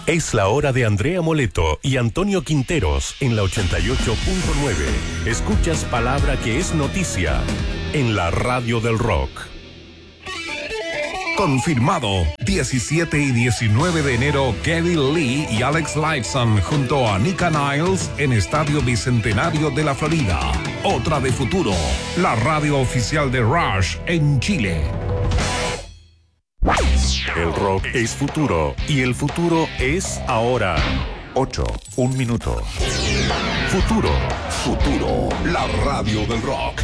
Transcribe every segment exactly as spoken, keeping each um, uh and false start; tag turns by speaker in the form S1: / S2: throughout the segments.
S1: Es la hora de Andrea Moleto y Antonio Quinteros en la ochenta y ocho punto nueve. Escuchas palabra que es noticia en la radio del rock.
S2: Confirmado, diecisiete y diecinueve de enero, Geddy Lee y Alex Lifeson junto a Nika Niles en Estadio Bicentenario de la Florida. Otra de Futuro, la radio oficial de Rush en Chile.
S1: El rock es futuro y el futuro es ahora.
S3: Ocho, un minuto.
S1: Futuro.
S2: Futuro, la radio del rock.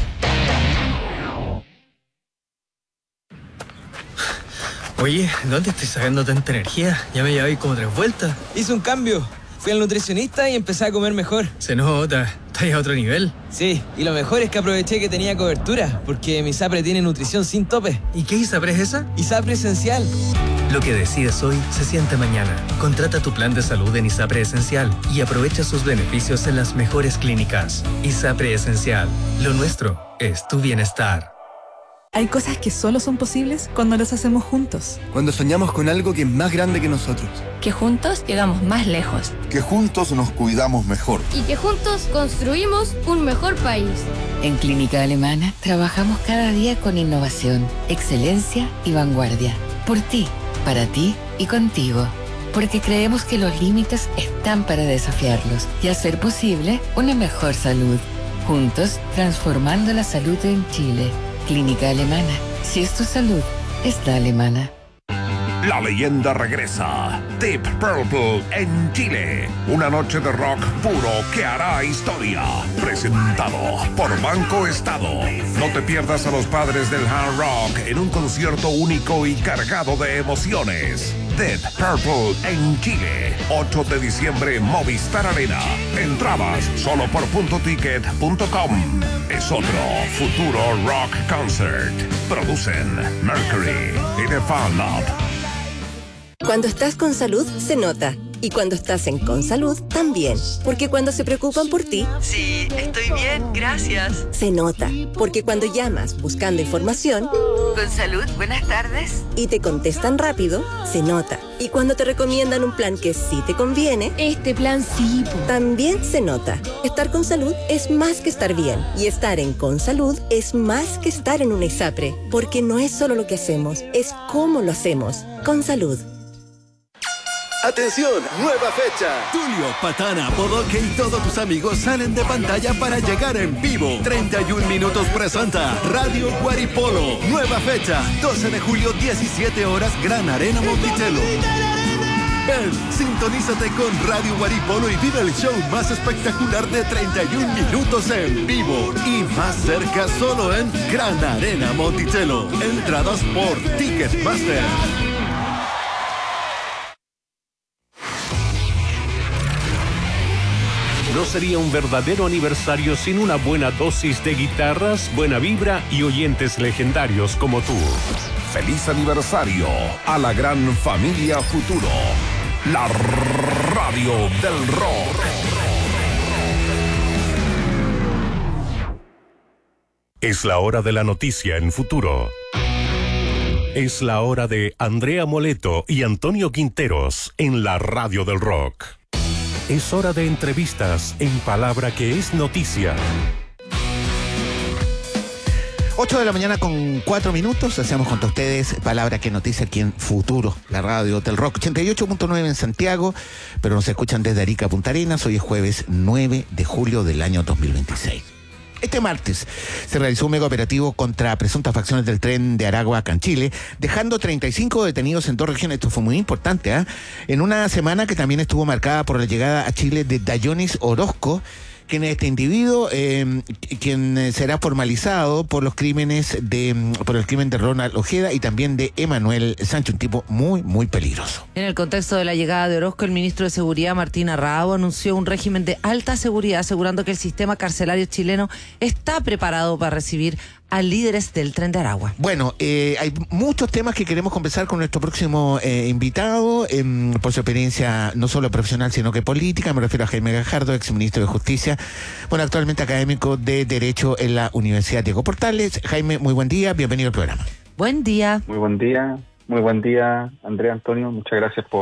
S4: Oye, ¿dónde estoy sacando tanta energía? Ya me llevé como tres vueltas.
S5: Hice un cambio. Fui al nutricionista y empecé a comer mejor.
S4: Se nota, estás a otro nivel.
S5: Sí, y lo mejor es que aproveché que tenía cobertura, porque mi ISAPRE tiene nutrición sin tope.
S4: ¿Y qué ISAPRE es esa?
S5: ISAPRE Esencial.
S4: Lo que decides hoy se siente mañana. Contrata tu plan de salud en ISAPRE Esencial y aprovecha sus beneficios en las mejores clínicas. ISAPRE Esencial. Lo nuestro es tu bienestar.
S6: Hay cosas que solo son posibles cuando las hacemos juntos.
S7: Cuando soñamos con algo que es más grande que nosotros.
S8: Que juntos llegamos más lejos.
S3: Que juntos nos cuidamos mejor.
S9: Y que juntos construimos un mejor país.
S10: En Clínica Alemana trabajamos cada día con innovación, excelencia y vanguardia. Por ti, para ti y contigo. Porque creemos que los límites están para desafiarlos y hacer posible una mejor salud. Juntos, transformando la salud en Chile. Clínica Alemana. Si es tu salud, es la alemana.
S2: La leyenda regresa. Deep Purple en Chile. Una noche de rock puro que hará historia. Presentado por Banco Estado. No te pierdas a los padres del hard rock en un concierto único y cargado de emociones. Deep Purple en Chile. ocho de diciembre, Movistar Arena. Entradas solo por punto ticket punto com. Es otro futuro rock concert. Producen Mercury y The Fan Lab.
S11: Cuando estás con salud, se nota. Y cuando estás en Consalud, también. Porque cuando se preocupan por ti...
S12: Sí, estoy bien, gracias.
S11: Se nota. Porque cuando llamas buscando información...
S12: Consalud, buenas tardes.
S11: Y te contestan rápido, se nota. Y cuando te recomiendan un plan que sí te conviene...
S9: Este plan sí.
S11: También se nota. Estar con salud es más que estar bien. Y estar en Consalud es más que estar en una ISAPRE. Porque no es solo lo que hacemos, es cómo lo hacemos. Consalud.
S13: ¡Atención! ¡Nueva fecha! Tulio, Patana, Bodoque y todos tus amigos salen de pantalla para llegar en vivo. treinta y un minutos presenta Radio Guaripolo. Nueva fecha, doce de julio, diecisiete horas, Gran Arena Monticello. Ven, sintonízate con Radio Guaripolo y vive el show más espectacular de treinta y un minutos en vivo. Y más cerca solo en Gran Arena Monticello. Entradas por Ticketmaster.
S1: No sería un verdadero aniversario sin una buena dosis de guitarras, buena vibra y oyentes legendarios como tú.
S2: Feliz aniversario a la gran familia Futuro, la radio del rock.
S1: Es la hora de la noticia en Futuro. Es la hora de Andrea Moleto y Antonio Quinteros en la radio del rock. Es hora de entrevistas en palabra que es noticia.
S14: ocho de la mañana con cuatro minutos. Hacemos junto a ustedes palabra que noticia aquí en Futuro, la radio del rock. ochenta y ocho punto nueve en Santiago, pero nos escuchan desde Arica a Punta Arenas. Hoy es jueves nueve de julio del año dos mil veintiséis. Este martes se realizó un mega operativo contra presuntas facciones del tren de Aragua acá en Chile, dejando treinta y cinco detenidos en dos regiones. Esto fue muy importante, ¿eh? En una semana que también estuvo marcada por la llegada a Chile de Dayonis Orozco, quien es este individuo, eh, quien será formalizado por los crímenes de, por el crimen de Ronald Ojeda y también de Emanuel Sánchez, un tipo muy, muy peligroso.
S15: En el contexto de la llegada de Orozco, el ministro de Seguridad, Martín Arrao, anunció un régimen de alta seguridad, asegurando que el sistema carcelario chileno está preparado para recibir a líderes del Tren de Aragua.
S14: Bueno, eh, hay muchos temas que queremos conversar con nuestro próximo eh, invitado, eh, por su experiencia no solo profesional, sino que política. Me refiero a Jaime Gajardo, exministro de Justicia, bueno, actualmente académico de Derecho en la Universidad Diego Portales. Jaime, muy buen día, bienvenido al programa.
S15: Buen día.
S16: Muy buen día, muy buen día, Andrea, Antonio, muchas gracias por,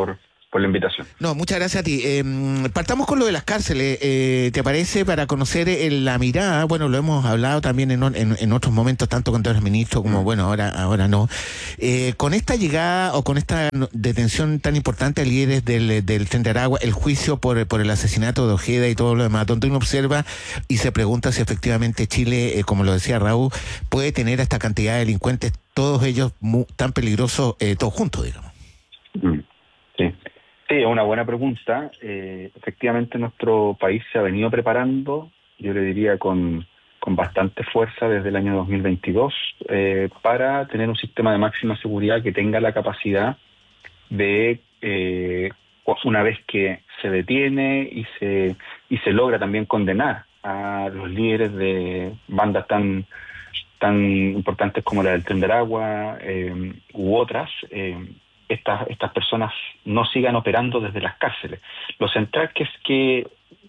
S16: por la invitación.
S14: No, muchas gracias a ti. Eh, partamos con lo de las cárceles. Eh, ¿Te parece, para conocer eh, la mirada? Bueno, lo hemos hablado también en, en, en otros momentos, tanto cuando eres ministro como, bueno, ahora ahora no. Eh, con esta llegada o con esta detención tan importante a líderes del, del Tren de Aragua, el juicio por, por el asesinato de Ojeda y todo lo demás, donde uno observa y se pregunta si efectivamente Chile, eh, como lo decía Raúl, puede tener a esta cantidad de delincuentes, todos ellos muy, tan peligrosos, eh, todos juntos, digamos.
S16: Mm, sí. Sí, es una buena pregunta. Eh, efectivamente, nuestro país se ha venido preparando, yo le diría con, con bastante fuerza desde el año dos mil veintidós, eh, para tener un sistema de máxima seguridad que tenga la capacidad de, eh, una vez que se detiene y se, y se logra también condenar a los líderes de bandas tan, tan importantes como la del Tren de Aragua eh, u otras, eh, Estas, estas personas no sigan operando desde las cárceles. Lo central que es que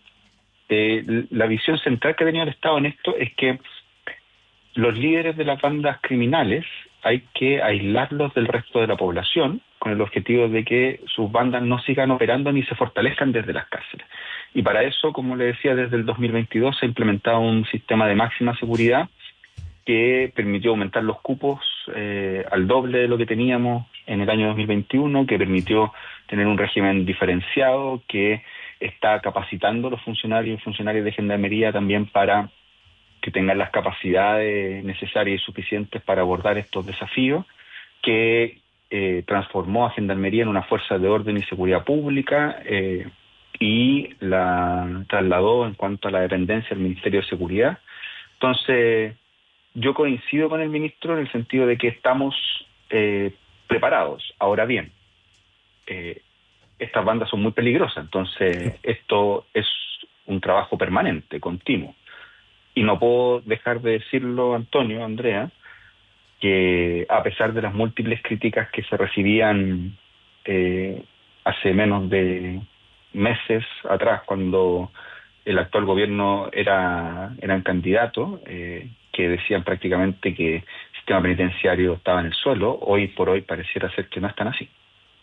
S16: eh, la visión central que ha tenido el Estado en esto es que los líderes de las bandas criminales hay que aislarlos del resto de la población con el objetivo de que sus bandas no sigan operando ni se fortalezcan desde las cárceles. Y para eso, como le decía, desde el dos mil veintidós se ha implementado un sistema de máxima seguridad que permitió aumentar los cupos eh, al doble de lo que teníamos en el año dos mil veintiuno, que permitió tener un régimen diferenciado, que está capacitando a los funcionarios y funcionarios de Gendarmería también para que tengan las capacidades necesarias y suficientes para abordar estos desafíos, que eh, transformó a Gendarmería en una fuerza de orden y seguridad pública eh, y la trasladó en cuanto a la dependencia del Ministerio de Seguridad. Entonces, yo coincido con el ministro en el sentido de que estamos eh, preparados. Ahora bien, eh, estas bandas son muy peligrosas, entonces esto es un trabajo permanente, continuo. Y no puedo dejar de decirlo, Antonio, Andrea, que a pesar de las múltiples críticas que se recibían eh, hace menos de meses atrás, cuando el actual gobierno era eran candidatos, eh, que decían prácticamente que el sistema penitenciario estaba en el suelo, hoy por hoy pareciera ser que no están así.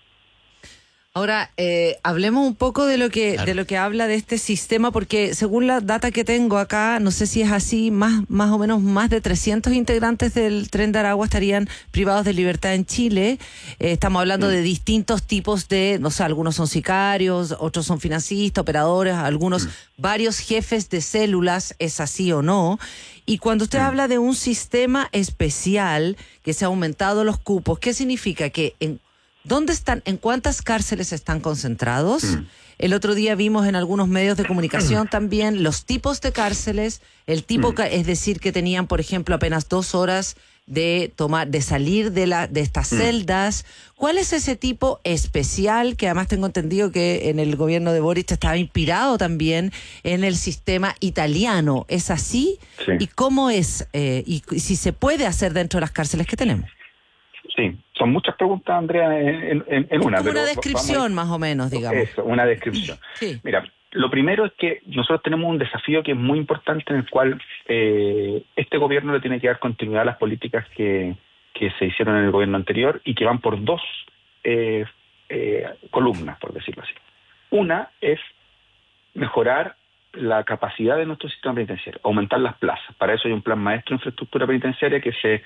S15: Ahora, eh, hablemos un poco de lo que claro. de lo que habla de este sistema, porque según la data que tengo acá, no sé si es así, más más o menos más de trescientos integrantes del Tren de Aragua estarían privados de libertad en Chile. Eh, estamos hablando mm. de distintos tipos de, no sé, algunos son sicarios, otros son financistas, operadores, algunos mm. varios jefes de células, ¿es así o no? Y cuando usted mm. habla de un sistema especial que se ha aumentado los cupos, ¿qué significa? Que en ¿Dónde están? ¿En cuántas cárceles están concentrados? Mm. El otro día vimos en algunos medios de comunicación mm. también los tipos de cárceles, el tipo, mm. es decir, que tenían, por ejemplo, apenas dos horas de tomar, de salir de la, de estas mm. celdas. ¿Cuál es ese tipo especial que además tengo entendido que en el gobierno de Boric estaba inspirado también en el sistema italiano? ¿Es así?
S16: Sí.
S15: ¿Y cómo es? Eh, y, y si se puede hacer dentro de las cárceles que tenemos.
S16: Sí, son muchas preguntas, Andrea, en, en, en una.
S15: Una
S16: pero
S15: descripción más o menos, digamos.
S16: Eso, una descripción.
S15: Sí.
S16: Mira, lo primero es que nosotros tenemos un desafío que es muy importante en el cual eh, este gobierno le tiene que dar continuidad a las políticas que, que se hicieron en el gobierno anterior y que van por dos eh, eh, columnas, por decirlo así. Una es mejorar la capacidad de nuestro sistema penitenciario, aumentar las plazas. Para eso hay un plan maestro de infraestructura penitenciaria que se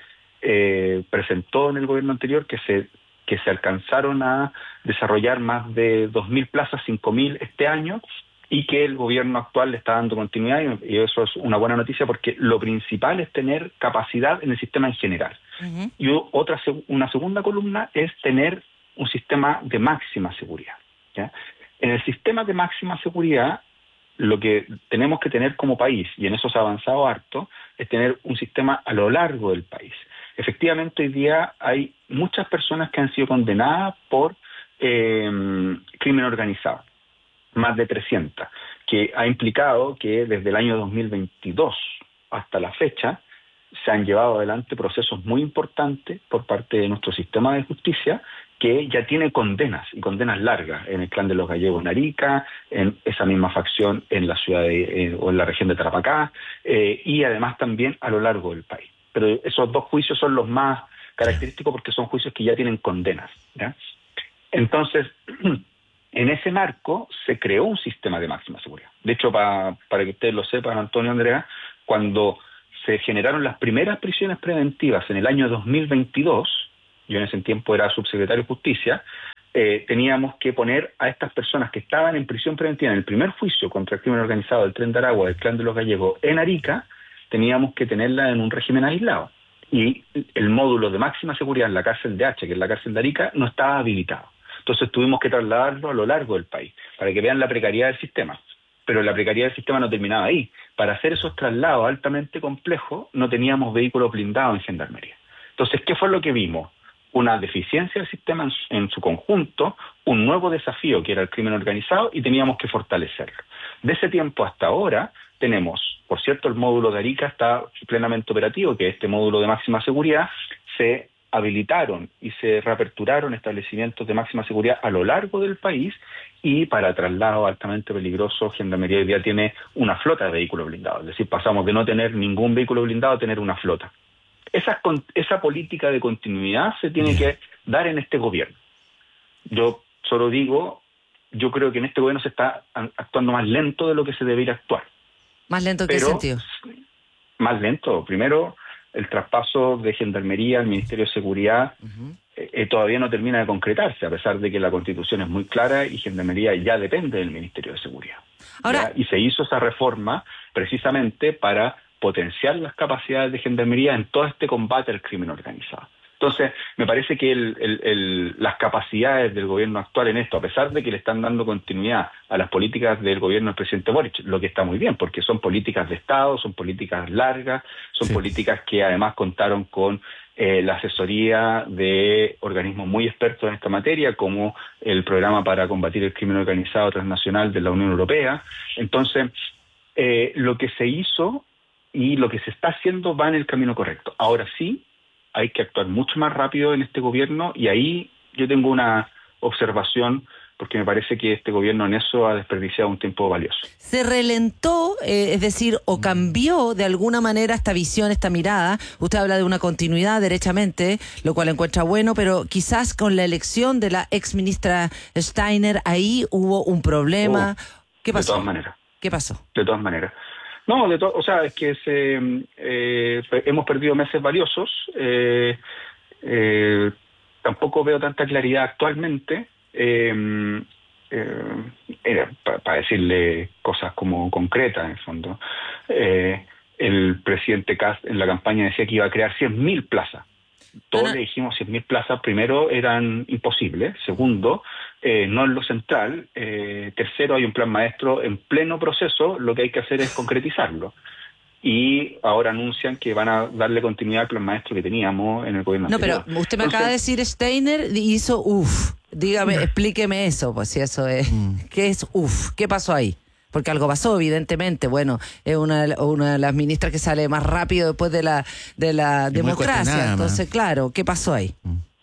S16: Eh, presentó en el gobierno anterior, que se que se alcanzaron a desarrollar más de dos mil plazas, cinco mil este año, y que el gobierno actual le está dando continuidad, y, y eso es una buena noticia porque lo principal es tener capacidad en el sistema en general. Uh-huh. Y otra una segunda columna es tener un sistema de máxima seguridad, ¿ya? En el sistema de máxima seguridad, lo que tenemos que tener como país, y en eso se ha avanzado harto, es tener un sistema a lo largo del país. Efectivamente, hoy día hay muchas personas que han sido condenadas por eh, crimen organizado, más de trescientas, que ha implicado que desde el año dos mil veintidós hasta la fecha se han llevado adelante procesos muy importantes por parte de nuestro sistema de justicia que ya tiene condenas, y condenas largas, en el clan de los Gallegos en Arica, en esa misma facción en la ciudad de, eh, o en la región de Tarapacá, eh, y además también a lo largo del país. Pero esos dos juicios son los más característicos porque son juicios que ya tienen condenas, ¿ya? Entonces, En ese marco se creó un sistema de máxima seguridad. De hecho, pa, para que ustedes lo sepan, Antonio, Andrea, cuando se generaron las primeras prisiones preventivas en el año dos mil veintidós, yo en ese tiempo era subsecretario de Justicia, eh, teníamos que poner a estas personas que estaban en prisión preventiva en el primer juicio contra el crimen organizado del Tren de Aragua, del Clan de los Gallegos, en Arica, teníamos que tenerla en un régimen aislado. Y el módulo de máxima seguridad en la cárcel de Hacha, que es la cárcel de Arica, no estaba habilitado. Entonces tuvimos que trasladarlo a lo largo del país, para que vean la precariedad del sistema. Pero la precariedad del sistema no terminaba ahí. Para hacer esos traslados altamente complejos, no teníamos vehículos blindados en Gendarmería. Entonces, ¿qué fue lo que vimos? Una deficiencia del sistema en su, en su conjunto, un nuevo desafío que era el crimen organizado, y teníamos que fortalecerlo. De ese tiempo hasta ahora tenemos, por cierto, el módulo de Arica está plenamente operativo, que es este módulo de máxima seguridad. Se habilitaron y se reaperturaron establecimientos de máxima seguridad a lo largo del país, y para traslados altamente peligrosos, Gendarmería hoy día tiene una flota de vehículos blindados. Es decir, pasamos de no tener ningún vehículo blindado a tener una flota. Esa, esa política de continuidad se tiene que dar en este gobierno. Yo solo digo, yo creo que en este gobierno se está actuando más lento de lo que se debería actuar.
S15: ¿Más lento en qué sentido?
S16: Más lento. Primero, el traspaso de Gendarmería al Ministerio de Seguridad uh-huh. eh, todavía no termina de concretarse, a pesar de que la Constitución es muy clara y Gendarmería ya depende del Ministerio de Seguridad. Ahora, y se hizo esa reforma precisamente para potenciar las capacidades de Gendarmería en todo este combate al crimen organizado. Entonces, me parece que el, el, el, las capacidades del gobierno actual en esto, a pesar de que le están dando continuidad a las políticas del gobierno del presidente Boric, lo que está muy bien, porque son políticas de Estado, son políticas largas, son sí. políticas que además contaron con eh, la asesoría de organismos muy expertos en esta materia, como el Programa para Combatir el Crimen Organizado Transnacional de la Unión Europea. Entonces, eh, lo que se hizo y lo que se está haciendo va en el camino correcto. Ahora sí, hay que actuar mucho más rápido en este gobierno, y ahí yo tengo una observación, porque me parece que este gobierno en eso ha desperdiciado un tiempo valioso.
S15: Se relentó, eh, es decir, o cambió de alguna manera esta visión, esta mirada. Usted habla de una continuidad derechamente, lo cual encuentra bueno, pero quizás con la elección de la ex ministra Steiner, ahí hubo un problema. Oh, ¿Qué pasó?
S16: De todas maneras.
S15: ¿Qué pasó?
S16: De todas maneras. No, de to- o sea, es que se, eh, hemos perdido meses valiosos. Eh, eh, tampoco veo tanta claridad actualmente. Eh, eh, para pa decirle cosas como concretas, en el fondo. Eh, el presidente Kast en la campaña decía que iba a crear cien mil plazas. Todos Ana. le dijimos cien mil plazas. Primero, eran imposibles. Segundo, eh, no es lo central. Eh, tercero, hay un plan maestro en pleno proceso. Lo que hay que hacer es concretizarlo. Y ahora anuncian que van a darle continuidad al plan maestro que teníamos en el gobierno
S15: No,
S16: anterior.
S15: pero usted me Entonces, acaba de decir Steiner hizo uff. Dígame, explíqueme eso, pues si eso es. Mm. ¿Qué es uff? ¿Qué pasó ahí? Porque algo pasó, evidentemente. Bueno, es una, una de las ministras que sale más rápido después de la de la es democracia. Entonces, claro, ¿qué pasó ahí?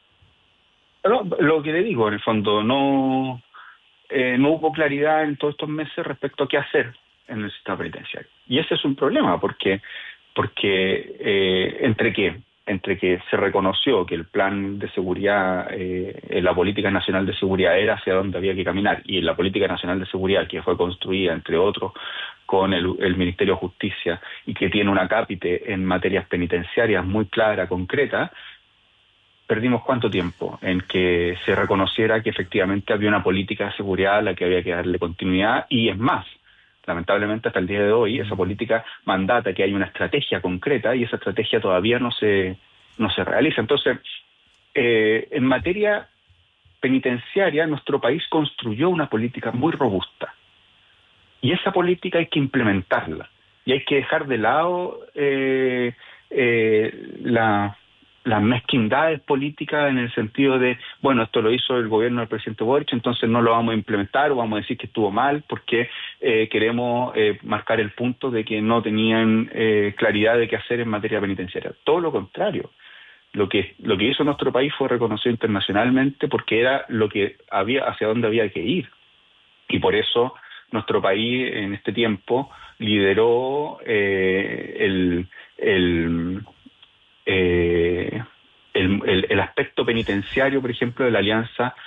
S16: Pero lo que le digo, en el fondo, no, eh, no hubo claridad en todos estos meses respecto a qué hacer en el sistema penitenciario. Y ese es un problema, porque porque eh, entre qué entre que se reconoció que el plan de seguridad, eh, la política nacional de seguridad era hacia donde había que caminar, y la política nacional de seguridad que fue construida, entre otros, con el, el Ministerio de Justicia, y que tiene una cápite en materias penitenciarias muy clara, concreta, perdimos cuánto tiempo en que se reconociera que efectivamente había una política de seguridad a la que había que darle continuidad, y es más, lamentablemente hasta el día de hoy esa política mandata que hay una estrategia concreta, y esa estrategia todavía no se no se realiza. Entonces, eh, en materia penitenciaria, nuestro país construyó una política muy robusta, y esa política hay que implementarla, y hay que dejar de lado eh, eh, la las mezquindades políticas en el sentido de, bueno, esto lo hizo el gobierno del presidente Boric, entonces no lo vamos a implementar, o vamos a decir que estuvo mal porque eh, queremos eh, marcar el punto de que no tenían eh, claridad de qué hacer en materia penitenciaria. Todo lo contrario. Lo que lo que hizo nuestro país fue reconocido internacionalmente porque era lo que había, hacia dónde había que ir. Y por eso nuestro país en este tiempo lideró eh, el... el Eh, el, el, el aspecto penitenciario, por ejemplo, de la alianza mm.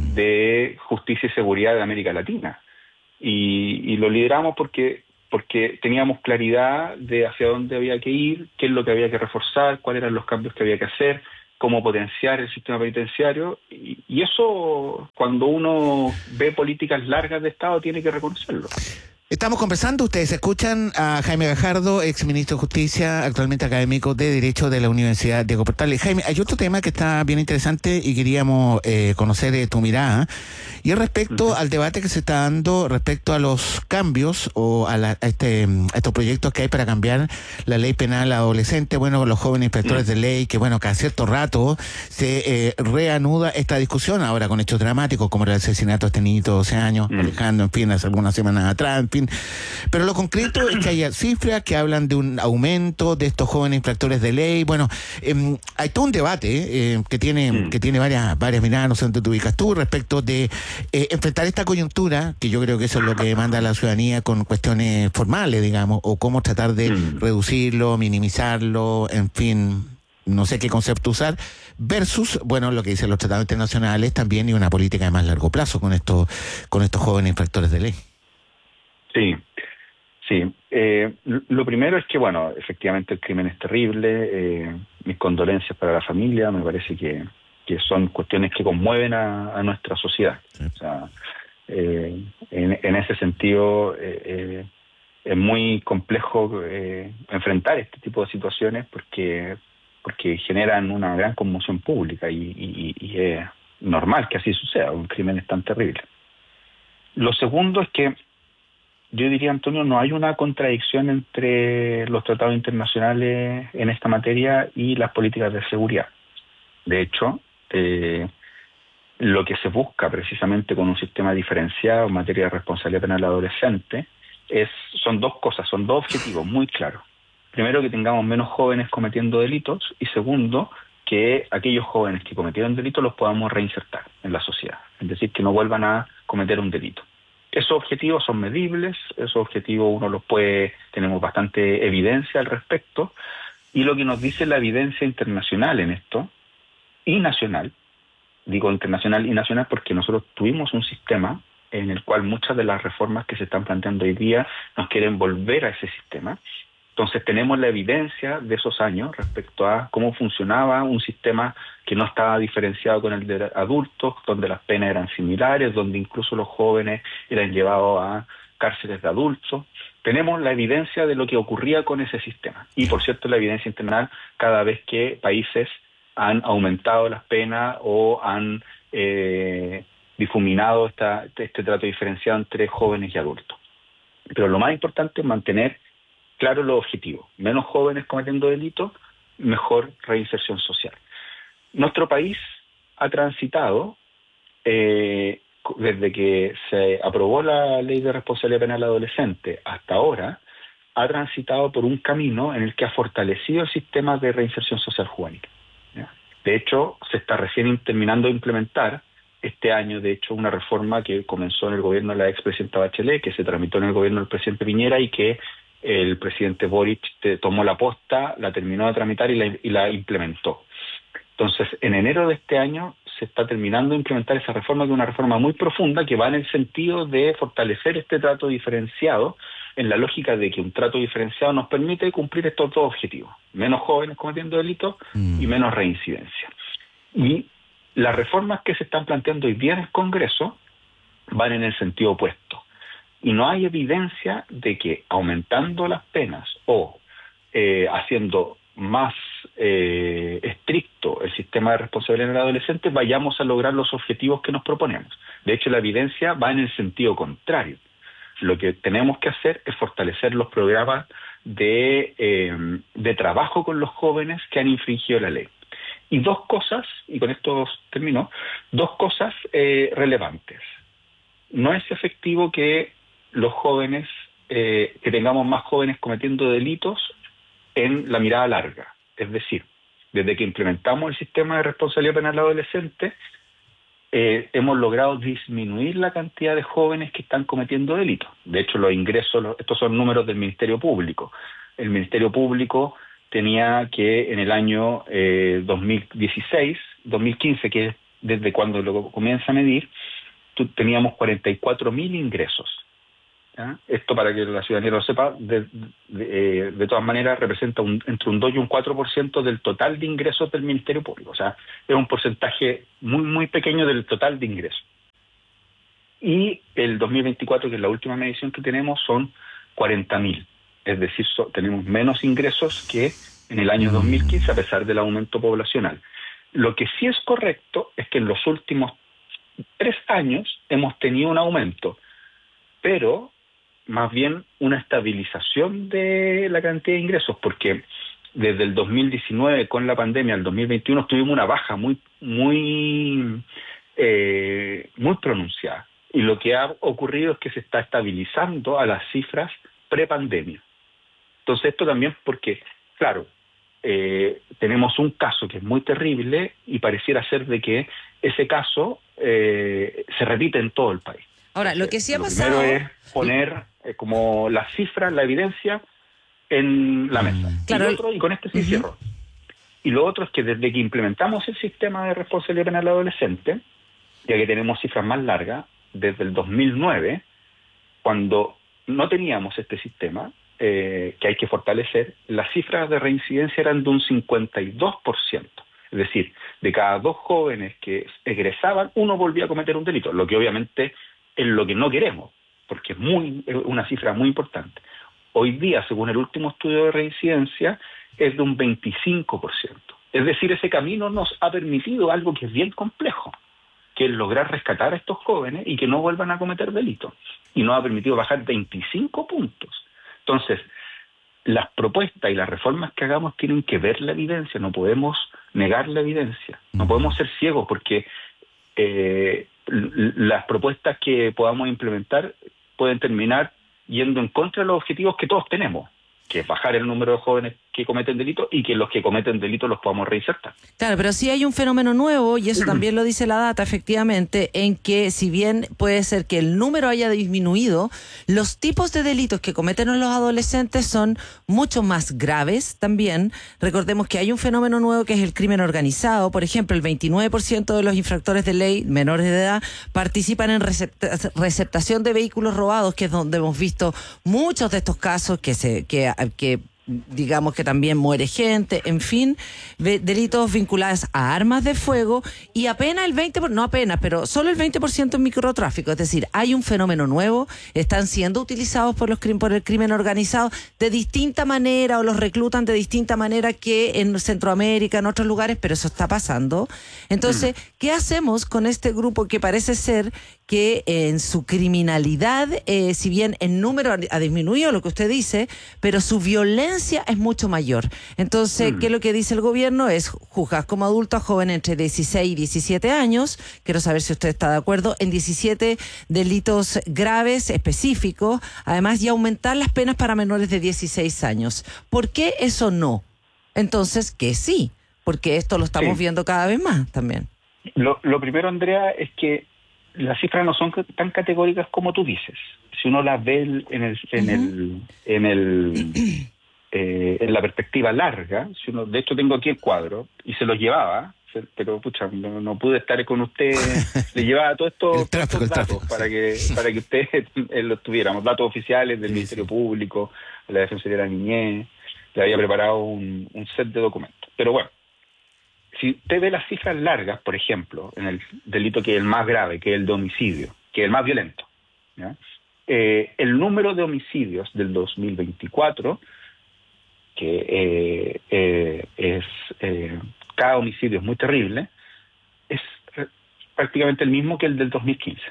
S16: de justicia y seguridad de América Latina. Y, y lo lideramos porque, porque teníamos claridad de hacia dónde había que ir, qué es lo que había que reforzar, cuáles eran los cambios que había que hacer, cómo potenciar el sistema penitenciario, y, y eso, cuando uno ve políticas largas de Estado, tiene que reconocerlo.
S14: Estamos conversando, ustedes escuchan a Jaime Gajardo, ex ministro de Justicia, actualmente académico de Derecho de la Universidad Diego Portales. Jaime, hay otro tema que está bien interesante y queríamos eh, conocer eh, tu mirada, y es respecto uh-huh. al debate que se está dando respecto a los cambios o a, la, a, este, a estos proyectos que hay para cambiar la ley penal adolescente. Bueno, los jóvenes inspectores uh-huh. de ley, que bueno, cada cierto rato se eh, reanuda esta discusión, ahora con hechos dramáticos como el asesinato de este niñito de doce años, uh-huh. Alejandro, en fin, hace algunas semanas atrás, en fin. Pero lo concreto es que hay cifras que hablan de un aumento de estos jóvenes infractores de ley. Bueno, eh, hay todo un debate eh, que tiene mm. que tiene varias varias miradas, no sé dónde te ubicas tú, respecto de eh, enfrentar esta coyuntura, que yo creo que eso es lo que demanda la ciudadanía, con cuestiones formales, digamos, o cómo tratar de mm. reducirlo, minimizarlo, en fin, no sé qué concepto usar, versus, bueno, lo que dicen los tratados internacionales también, y una política de más largo plazo con estos, con estos jóvenes infractores de ley.
S16: Sí, sí. Eh, lo primero es que, bueno, efectivamente el crimen es terrible. Eh, mis condolencias para la familia. Me parece que, que son cuestiones que conmueven a, a nuestra sociedad. Sí. O sea, eh, en, en ese sentido eh, eh, es muy complejo eh, enfrentar este tipo de situaciones porque porque generan una gran conmoción pública y, y, y es normal que así suceda. Un crimen es tan terrible. Lo segundo es que yo diría, Antonio, no hay una contradicción entre los tratados internacionales en esta materia y las políticas de seguridad. De hecho, eh, lo que se busca precisamente con un sistema diferenciado en materia de responsabilidad penal adolescente es, son dos cosas, son dos objetivos muy claros. Primero, que tengamos menos jóvenes cometiendo delitos, y segundo, que aquellos jóvenes que cometieron delitos los podamos reinsertar en la sociedad, es decir, que no vuelvan a cometer un delito. Esos objetivos son medibles, esos objetivos uno los puede, tenemos bastante evidencia al respecto, y lo que nos dice la evidencia internacional en esto, y nacional, digo internacional y nacional porque nosotros tuvimos un sistema en el cual muchas de las reformas que se están planteando hoy día nos quieren volver a ese sistema. Entonces tenemos la evidencia de esos años respecto a cómo funcionaba un sistema que no estaba diferenciado con el de adultos, donde las penas eran similares, donde incluso los jóvenes eran llevados a cárceles de adultos. Tenemos la evidencia de lo que ocurría con ese sistema. Y por cierto, la evidencia internacional cada vez que países han aumentado las penas o han eh, difuminado esta, este trato diferenciado entre jóvenes y adultos. Pero lo más importante es mantener claro los objetivos. Menos jóvenes cometiendo delitos, mejor reinserción social. Nuestro país ha transitado, eh, desde que se aprobó la Ley de Responsabilidad Penal Adolescente hasta ahora, ha transitado por un camino en el que ha fortalecido el sistema de reinserción social juvenil. ¿Ya? De hecho, se está recién terminando de implementar este año, de hecho, una reforma que comenzó en el gobierno de la expresidenta Bachelet, que se tramitó en el gobierno del presidente Piñera y que el presidente Boric tomó la posta, la terminó de tramitar y la, y la implementó. Entonces, en enero de este año se está terminando de implementar esa reforma, que es una reforma muy profunda que va en el sentido de fortalecer este trato diferenciado, en la lógica de que un trato diferenciado nos permite cumplir estos dos objetivos: menos jóvenes cometiendo delitos mm. y menos reincidencia. Y las reformas que se están planteando hoy día en el Congreso van en el sentido opuesto. Y no hay evidencia de que aumentando las penas o eh, haciendo más eh, estricto el sistema de responsabilidad en el adolescente vayamos a lograr los objetivos que nos proponemos. De hecho, la evidencia va en el sentido contrario. Lo que tenemos que hacer es fortalecer los programas de, eh, de trabajo con los jóvenes que han infringido la ley. Y dos cosas, y con esto termino, dos cosas eh, relevantes. No es efectivo que los jóvenes, eh, que tengamos más jóvenes cometiendo delitos en la mirada larga. Es decir, desde que implementamos el sistema de responsabilidad penal adolescente, eh, hemos logrado disminuir la cantidad de jóvenes que están cometiendo delitos. De hecho, los ingresos, los, estos son números del Ministerio Público. El Ministerio Público tenía que en el año eh, dos mil dieciséis, dos mil quince, que es desde cuando lo comienza a medir, tú, teníamos cuarenta y cuatro mil ingresos. ¿Ya? Esto, para que la ciudadanía lo sepa, de, de, de, de todas maneras representa un, entre un dos y un cuatro por ciento del total de ingresos del Ministerio Público. O sea, es un porcentaje muy, muy pequeño del total de ingresos. Y el dos mil veinticuatro, que es la última medición que tenemos, son cuarenta mil. Es decir, so, tenemos menos ingresos que en el año dos mil quince, a pesar del aumento poblacional. Lo que sí es correcto es que en los últimos tres años hemos tenido un aumento, pero más bien una estabilización de la cantidad de ingresos, porque desde el dos mil diecinueve con la pandemia al dos mil veintiuno tuvimos una baja muy muy eh, muy pronunciada, y lo que ha ocurrido es que se está estabilizando a las cifras prepandemia. Entonces esto también porque, claro, eh, tenemos un caso que es muy terrible y pareciera ser de que ese caso eh, se repite en todo el país.
S15: Ahora, lo que sí ha
S16: lo
S15: pasado...
S16: primero es poner eh, como las cifras, la evidencia en la mesa.
S15: Claro.
S16: Y, lo otro, y con este sí uh-huh. cierro. Y lo otro es que desde que implementamos el sistema de responsabilidad penal adolescente, ya que tenemos cifras más largas, desde el dos mil nueve, cuando no teníamos este sistema, eh, que hay que fortalecer, las cifras de reincidencia eran de un cincuenta y dos por ciento. Es decir, de cada dos jóvenes que egresaban, uno volvía a cometer un delito, lo que obviamente es lo que no queremos, porque es muy es una cifra muy importante. Hoy día, según el último estudio de reincidencia, es de un veinticinco por ciento. Es decir, ese camino nos ha permitido algo que es bien complejo, que es lograr rescatar a estos jóvenes y que no vuelvan a cometer delitos. Y nos ha permitido bajar veinticinco puntos. Entonces, las propuestas y las reformas que hagamos tienen que ver la evidencia, no podemos negar la evidencia, no podemos ser ciegos, porque eh, las propuestas que podamos implementar pueden terminar yendo en contra de los objetivos que todos tenemos, que es bajar el número de jóvenes que cometen delitos y que los que cometen delitos los podamos reinsertar.
S15: Claro, pero sí hay un fenómeno nuevo, y eso también lo dice la data, efectivamente, en que si bien puede ser que el número haya disminuido, los tipos de delitos que cometen los adolescentes son mucho más graves también. Recordemos que hay un fenómeno nuevo que es el crimen organizado. Por ejemplo, el veintinueve por ciento de los infractores de ley menores de edad participan en recepta- receptación de vehículos robados, que es donde hemos visto muchos de estos casos que se que, que digamos que también muere gente, en fin, delitos vinculados a armas de fuego, y apenas el veinte por ciento, no apenas, pero solo el veinte por ciento en microtráfico. Es decir, hay un fenómeno nuevo, están siendo utilizados por los por el crimen organizado de distinta manera, o los reclutan de distinta manera que en Centroamérica, en otros lugares, pero eso está pasando. Entonces, ¿qué hacemos con este grupo que parece ser que en su criminalidad, eh, si bien el número ha disminuido, lo que usted dice, pero su violencia es mucho mayor? Entonces, mm. ¿qué es lo que dice el gobierno? Es juzgar como adulto a jóvenes entre dieciséis y diecisiete años, quiero saber si usted está de acuerdo, en diecisiete delitos graves específicos, además, y aumentar las penas para menores de dieciséis años. ¿Por qué eso no? Entonces, que sí, porque esto lo estamos sí. viendo cada vez más también.
S16: Lo, lo primero, Andrea, es que las cifras no son tan categóricas como tú dices. Si uno las ve en el en uh-huh. el en el eh, en la perspectiva larga, si uno, de hecho tengo aquí el cuadro y se los llevaba, pero pucha, no, no pude estar con usted, le llevaba todo esto,
S14: el tráfico,
S16: estos
S14: el
S16: datos
S14: tráfico,
S16: para
S14: sí.
S16: que para que ustedes los tuviéramos, datos oficiales del sí, Ministerio sí. Público, de la Defensoría de la Niñez. Le había preparado un, un set de documentos. Pero bueno, si usted ve las cifras largas, por ejemplo, en el delito que es el más grave, que es el de homicidio, que es el más violento, ¿ya? Eh, el número de homicidios del dos mil veinticuatro, que eh, eh, es eh, cada homicidio es muy terrible, es prácticamente el mismo que el del dos mil quince.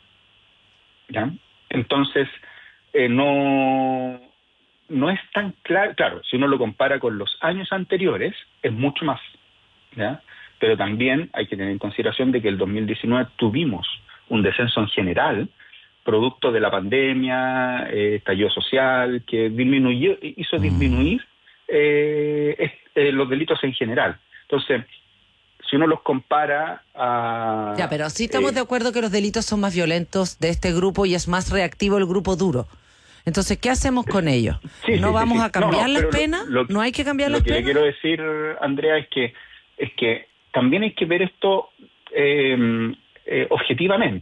S16: ¿Ya? Entonces, eh, no, no es tan claro, claro, si uno lo compara con los años anteriores, es mucho más. ¿Ya? Pero también hay que tener en consideración de que el dos mil diecinueve tuvimos un descenso en general, producto de la pandemia, eh, estallido social, que disminuyó, hizo disminuir eh, eh, los delitos en general. Entonces, si uno los compara a...
S15: Ya, pero sí estamos eh, de acuerdo que los delitos son más violentos de este grupo y es más reactivo el grupo duro. Entonces, ¿qué hacemos con ellos?
S16: Sí,
S15: ¿No
S16: sí,
S15: vamos
S16: sí, sí.
S15: a cambiar
S16: no, no,
S15: las penas?
S16: Lo,
S15: ¿No hay que cambiar
S16: lo
S15: las
S16: que
S15: penas?
S16: Lo que quiero decir, Andrea, es que es que también hay que ver esto eh, eh, objetivamente.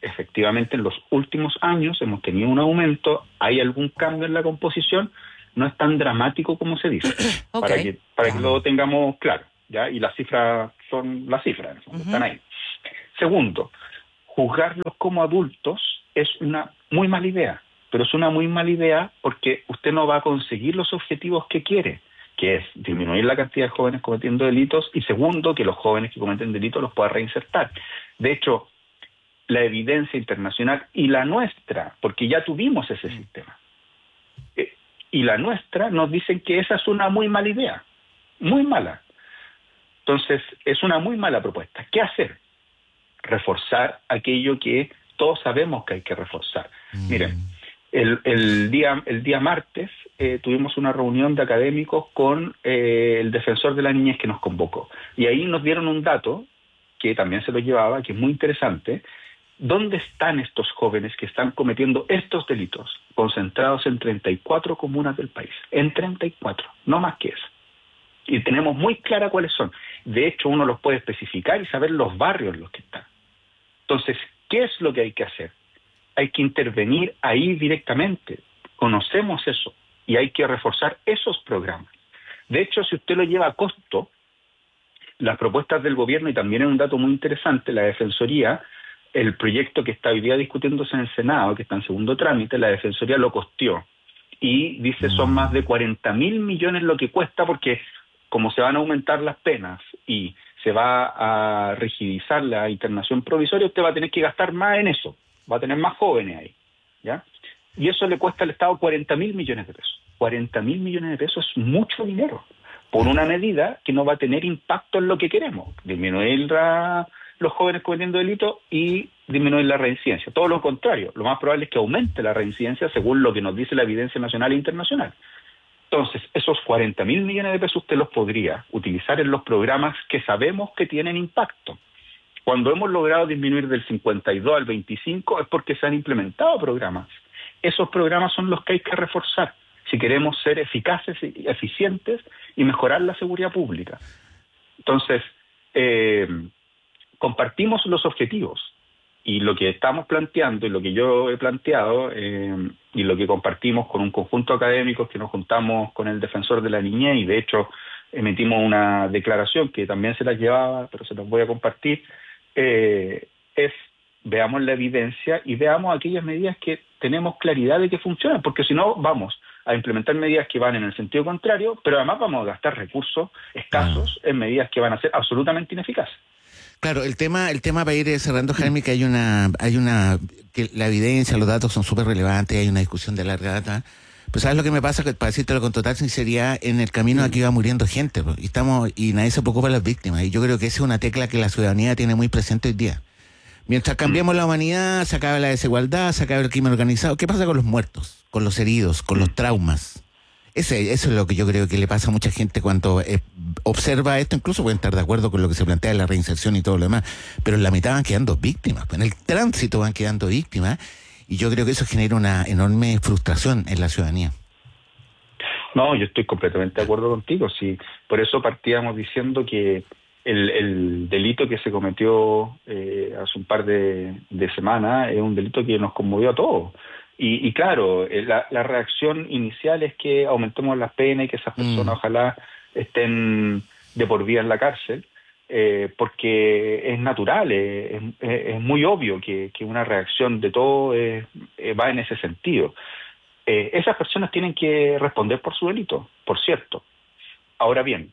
S16: efectivamente en los últimos años hemos tenido un aumento, hay algún cambio en la composición, no es tan dramático como se dice, okay. para que para que lo tengamos claro, ¿ya? Y las cifras son las cifras, uh-huh. están ahí. Segundo, juzgarlos como adultos es una muy mala idea, pero es una muy mala idea porque usted no va a conseguir los objetivos que quiere, que es disminuir la cantidad de jóvenes cometiendo delitos, y segundo, que los jóvenes que cometen delitos los pueda reinsertar. De hecho, la evidencia internacional y la nuestra, porque ya tuvimos ese mm. sistema, eh, y la nuestra nos dicen que esa es una muy mala idea, muy mala. Entonces, es una muy mala propuesta. ¿Qué hacer? Reforzar aquello que todos sabemos que hay que reforzar. Mm. Miren, el, el, día, el día martes eh, tuvimos una reunión de académicos con eh, el defensor de la niñez que nos convocó. Y ahí nos dieron un dato, que también se lo llevaba, que es muy interesante. ¿Dónde están estos jóvenes que están cometiendo estos delitos? Concentrados en treinta y cuatro comunas del país. En treinta y cuatro, no más que eso. Y tenemos muy clara cuáles son. De hecho, uno los puede especificar y saber los barrios en los que están. Entonces, ¿qué es lo que hay que hacer? Hay que intervenir ahí directamente. Conocemos eso y hay que reforzar esos programas. De hecho, si usted lo lleva a costo, las propuestas del gobierno, y también es un dato muy interesante, la Defensoría, el proyecto que está hoy día discutiéndose en el Senado, que está en segundo trámite, la Defensoría lo costeó. Y dice son más de cuarenta mil millones lo que cuesta, porque como se van a aumentar las penas y se va a rigidizar la internación provisoria, usted va a tener que gastar más en eso. Va a tener más jóvenes ahí, ¿ya? Y eso le cuesta al Estado cuarenta mil millones de pesos. cuarenta mil millones de pesos es mucho dinero por una medida que no va a tener impacto en lo que queremos, disminuir la, los jóvenes cometiendo delitos y disminuir la reincidencia. Todo lo contrario, lo más probable es que aumente la reincidencia según lo que nos dice la evidencia nacional e internacional. Entonces, esos cuarenta mil millones de pesos usted los podría utilizar en los programas que sabemos que tienen impacto. Cuando hemos logrado disminuir del cincuenta y dos al veinticinco es porque se han implementado programas. Esos programas son los que hay que reforzar si queremos ser eficaces y eficientes y mejorar la seguridad pública. Entonces, eh, compartimos los objetivos y lo que estamos planteando y lo que yo he planteado eh, y lo que compartimos con un conjunto de académicos que nos juntamos con el defensor de la niñez, y de hecho emitimos una declaración que también se las llevaba, pero se las voy a compartir, eh, es veamos la evidencia y veamos aquellas medidas que tenemos claridad de que funcionan, porque si no vamos a implementar medidas que van en el sentido contrario, pero además vamos a gastar recursos escasos ah. en medidas que van a ser absolutamente ineficaces.
S14: Claro, el tema, el tema para ir cerrando, Jaime, que hay una, hay una, que la evidencia, los datos son súper relevantes, hay una discusión de larga data. Pues ¿sabes lo que me pasa? Que para decírtelo con total sinceridad, en el camino aquí va muriendo gente, y estamos, y nadie se preocupa de las víctimas, y yo creo que esa es una tecla que la ciudadanía tiene muy presente hoy día. Mientras cambiamos la humanidad, se acaba la desigualdad, se acaba el crimen organizado. ¿Qué pasa con los muertos, con los heridos, con los traumas? Ese, eso es lo que yo creo que le pasa a mucha gente cuando eh, observa esto. Incluso pueden estar de acuerdo con lo que se plantea de la reinserción y todo lo demás, pero en la mitad van quedando víctimas, en el tránsito van quedando víctimas, y yo creo que eso genera una enorme frustración en la ciudadanía.
S16: No, yo estoy completamente de acuerdo contigo. Sí, por eso partíamos diciendo que el, el delito que se cometió eh, hace un par de, de semanas es un delito que nos conmovió a todos. Y, y claro, la, la reacción inicial es que aumentemos las penas y que esas personas mm. ojalá estén de por vida en la cárcel, eh, porque es natural, es, es, es muy obvio que, que una reacción de todo es, va en ese sentido. Eh, esas personas tienen que responder por su delito, por cierto. Ahora bien,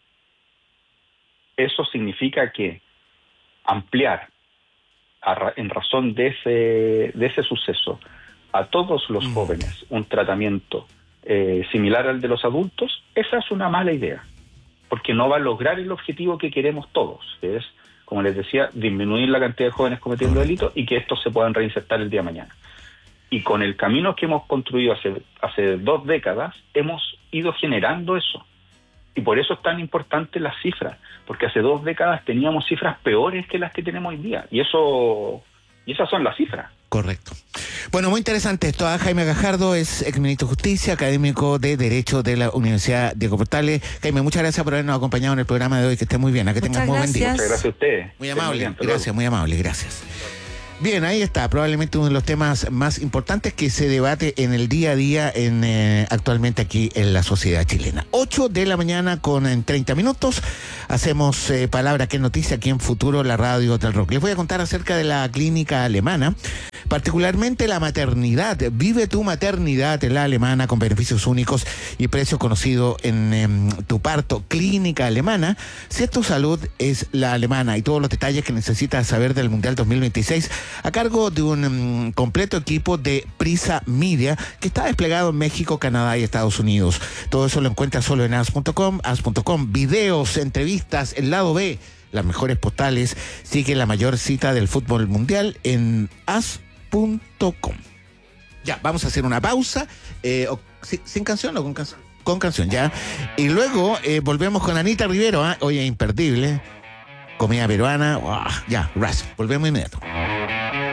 S16: eso significa que ampliar a ra- en razón de ese, de ese suceso a todos los mm. jóvenes un tratamiento eh, similar al de los adultos, esa es una mala idea, porque no va a lograr el objetivo que queremos todos, que es, como les decía, disminuir la cantidad de jóvenes cometiendo delitos y que estos se puedan reinsertar el día de mañana. Y con el camino que hemos construido hace, hace dos décadas, hemos ido generando eso. Y por eso es tan importante las cifras, porque hace dos décadas teníamos cifras peores que las que tenemos hoy día. Y eso y esas son las cifras.
S14: Correcto. Bueno, muy interesante esto. ¿eh? Jaime Gajardo es exministro de Justicia, académico de Derecho de la Universidad Diego Portales. Jaime, muchas gracias por habernos acompañado en el programa de hoy. Que esté muy bien. A que tengas muy buen día.
S16: Muchas gracias a ustedes.
S14: Muy amable. Muy bien, gracias, muy amable. Gracias. Bien, ahí está, probablemente uno de los temas más importantes que se debate en el día a día en, eh, actualmente aquí en la sociedad chilena. ocho de la mañana con en treinta minutos, hacemos eh, Palabra que Noticia aquí en Futuro, la radio del rock. Les voy a contar acerca de la clínica alemana, particularmente la maternidad. Vive tu maternidad en la alemana con beneficios únicos y precio conocido en eh, tu parto. Clínica alemana, si es tu salud, es la alemana, y todos los detalles que necesitas saber del Mundial dos mil veintiséis a cargo de un um, completo equipo de Prisa Media que está desplegado en México, Canadá y Estados Unidos. Todo eso lo encuentras solo en as punto com, as punto com, videos, entrevistas, el lado B, las mejores postales. Sigue la mayor cita del fútbol mundial en as punto com. Ya, vamos a hacer una pausa. Eh, o, ¿sin, ¿Sin canción o con canción? Con canción, ya. Y luego eh, volvemos con Anita Rivero, ¿eh? Oye, imperdible. Comida peruana. Oh, ya, ras. Volvemos inmediato.